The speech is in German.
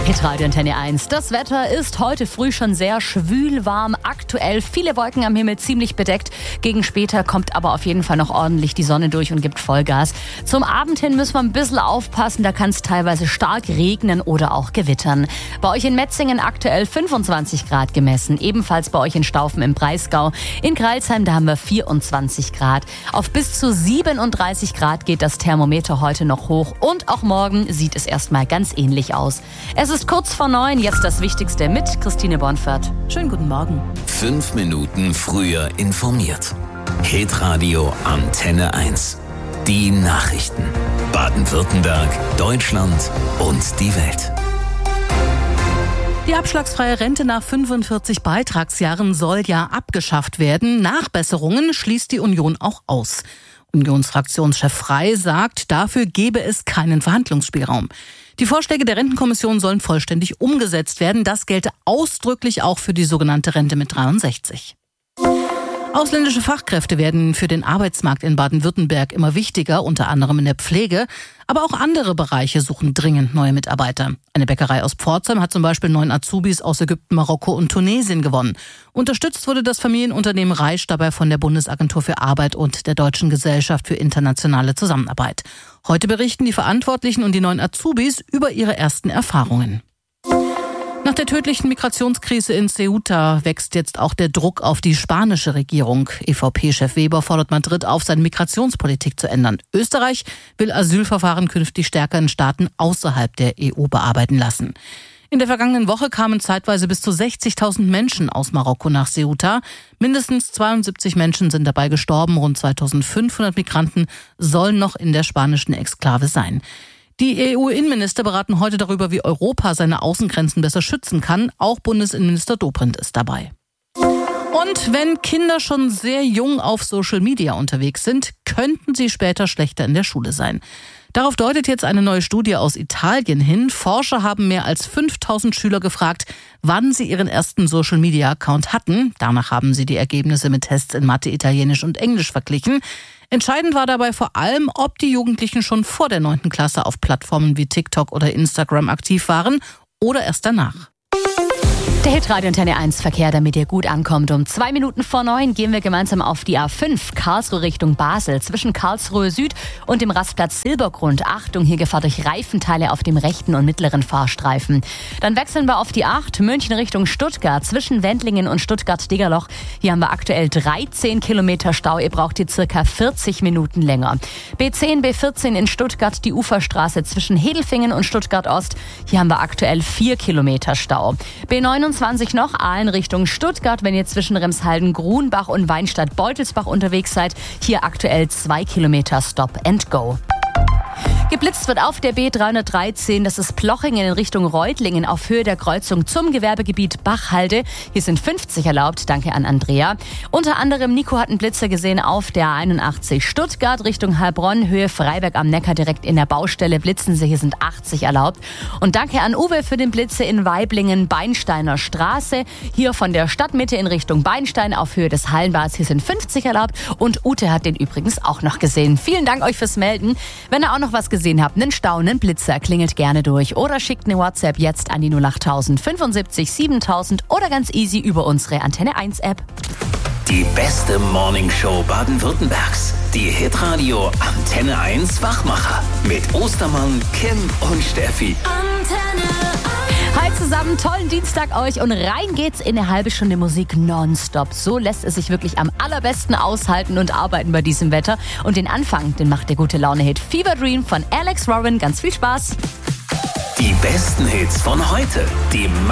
Hitradio Antenne 1. Das Wetter ist heute früh schon sehr schwül warm. Aktuell viele Wolken am Himmel, ziemlich bedeckt. Gegen später kommt aber auf jeden Fall noch ordentlich die Sonne durch und gibt Vollgas. Zum Abend hin müssen wir ein bisschen aufpassen. Da kann es teilweise stark regnen oder auch gewittern. Bei euch in Metzingen aktuell 25 Grad gemessen. Ebenfalls bei euch in Staufen im Breisgau. In Crailsheim, da haben wir 24 Grad. Auf bis zu 37 Grad geht das Thermometer heute noch hoch. Und auch morgen sieht es erstmal ganz ähnlich aus. Es ist kurz vor 9, jetzt das Wichtigste mit Christine Bonfert. Schönen guten Morgen. 5 Minuten früher informiert. Hitradio Antenne 1. Die Nachrichten. Baden-Württemberg, Deutschland und die Welt. Die abschlagsfreie Rente nach 45 Beitragsjahren soll ja abgeschafft werden. Nachbesserungen schließt die Union auch aus. Unionsfraktionschef Frey sagt, dafür gebe es keinen Verhandlungsspielraum. Die Vorschläge der Rentenkommission sollen vollständig umgesetzt werden. Das gelte ausdrücklich auch für die sogenannte Rente mit 63. Ausländische Fachkräfte werden für den Arbeitsmarkt in Baden-Württemberg immer wichtiger, unter anderem in der Pflege. Aber auch andere Bereiche suchen dringend neue Mitarbeiter. Eine Bäckerei aus Pforzheim hat zum Beispiel 9 Azubis aus Ägypten, Marokko und Tunesien gewonnen. Unterstützt wurde das Familienunternehmen Reisch dabei von der Bundesagentur für Arbeit und der Deutschen Gesellschaft für internationale Zusammenarbeit. Heute berichten die Verantwortlichen und die 9 Azubis über ihre ersten Erfahrungen. Nach der tödlichen Migrationskrise in Ceuta wächst jetzt auch der Druck auf die spanische Regierung. EVP-Chef Weber fordert Madrid auf, seine Migrationspolitik zu ändern. Österreich will Asylverfahren künftig stärker in Staaten außerhalb der EU bearbeiten lassen. In der vergangenen Woche kamen zeitweise bis zu 60.000 Menschen aus Marokko nach Ceuta. Mindestens 72 Menschen sind dabei gestorben. Rund 2.500 Migranten sollen noch in der spanischen Exklave sein. Die EU-Innenminister beraten heute darüber, wie Europa seine Außengrenzen besser schützen kann. Auch Bundesinnenminister Dobrindt ist dabei. Und wenn Kinder schon sehr jung auf Social Media unterwegs sind, könnten sie später schlechter in der Schule sein. Darauf deutet jetzt eine neue Studie aus Italien hin. Forscher haben mehr als 5.000 Schüler gefragt, wann sie ihren ersten Social-Media-Account hatten. Danach haben sie die Ergebnisse mit Tests in Mathe, Italienisch und Englisch verglichen. Entscheidend war dabei vor allem, ob die Jugendlichen schon vor der 9. Klasse auf Plattformen wie TikTok oder Instagram aktiv waren oder erst danach. Der Hitradio Antenne 1 Verkehr, damit ihr gut ankommt. Um 2 Minuten vor 9 gehen wir gemeinsam auf die A5 Karlsruhe Richtung Basel. Zwischen Karlsruhe Süd und dem Rastplatz Silbergrund. Achtung, hier Gefahr durch Reifenteile auf dem rechten und mittleren Fahrstreifen. Dann wechseln wir auf die 8 München Richtung Stuttgart. Zwischen Wendlingen und Stuttgart-Diggerloch. Hier haben wir aktuell 13 Kilometer Stau. Ihr braucht hier circa 40 Minuten länger. B10, B14 in Stuttgart, die Uferstraße zwischen Hedelfingen und Stuttgart-Ost. Hier haben wir aktuell 4 Kilometer Stau. B29 noch Aalen Richtung Stuttgart, wenn ihr zwischen Remshalden, Grunbach und Weinstadt-Beutelsbach unterwegs seid. Hier aktuell 2 Kilometer Stop and Go. Geblitzt wird auf der B313, das ist Plochingen in Richtung Reutlingen auf Höhe der Kreuzung zum Gewerbegebiet Bachhalde. Hier sind 50 erlaubt, danke an Andrea. Unter anderem Nico hat einen Blitzer gesehen auf der 81 Stuttgart Richtung Heilbronn, Höhe Freiberg am Neckar direkt in der Baustelle. Blitzen Sie, hier sind 80 erlaubt. Und danke an Uwe für den Blitzer in Weiblingen, Beinsteiner Straße. Hier von der Stadtmitte in Richtung Beinstein auf Höhe des Hallenbads, hier sind 50 erlaubt. Und Ute hat den übrigens auch noch gesehen. Vielen Dank euch fürs Melden. Wenn ihr auch noch was gesehen habt, einen Stau, einen Blitzer, klingelt gerne durch oder schickt eine WhatsApp jetzt an die 08000 75 7000 oder ganz easy über unsere Antenne 1 App. Die beste Morningshow Baden-Württembergs. Die Hitradio Antenne 1 Wachmacher. Mit Ostermann, Kim und Steffi. Antenne 1. Hi zusammen, tollen Dienstag euch und rein geht's in eine halbe Stunde Musik nonstop. So lässt es sich wirklich am allerbesten aushalten und arbeiten bei diesem Wetter. Und den Anfang, den macht der gute Laune-Hit Fever Dream von Alex Warren. Ganz viel Spaß. Die besten Hits von heute. Die